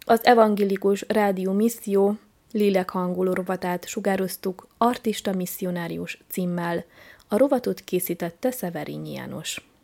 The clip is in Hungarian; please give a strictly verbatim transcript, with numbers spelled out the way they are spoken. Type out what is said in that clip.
Az Evangélikus Rádió Misszió lélekhangoló rovatát sugároztuk Artista Missionárius címmel. A rovatot készítette Szeverényi János.